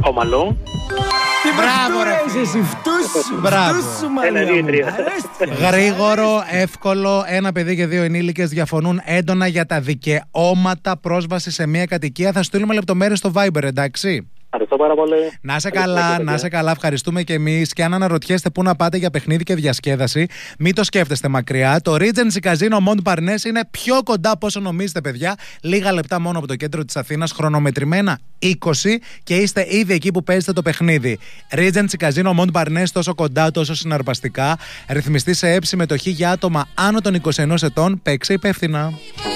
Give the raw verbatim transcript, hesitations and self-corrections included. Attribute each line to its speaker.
Speaker 1: Χωμαλό.
Speaker 2: Τι μπράβο ρε εσύ,
Speaker 3: Γρήγορο, εύκολο. Ένα παιδί και δύο ενήλικες διαφωνούν έντονα για τα δικαιώματα πρόσβαση σε μια κατοικία. Θα στείλουμε λεπτομέρειες στο Viber, εντάξει.
Speaker 1: Ευχαριστώ πάρα πολύ.
Speaker 3: Να σε καλά, να σε καλά, ευχαριστούμε και εμείς. Και αν αναρωτιέστε πού να πάτε για παιχνίδι και διασκέδαση, μην το σκέφτεστε μακριά. Το Regency Casino Mont Parnasse είναι πιο κοντά από όσο νομίζετε, παιδιά. Λίγα λεπτά μόνο από το κέντρο της Αθήνας, χρονομετρημένα είκοσι, και είστε ήδη εκεί που παίζετε το παιχνίδι. Regency Casino Mont Parnasse, τόσο κοντά, τόσο συναρπαστικά. Ρυθμιστή σε έψη συμμετοχή για άτομα άνω των είκοσι ενός ετών. Παίξε υπεύθυνα.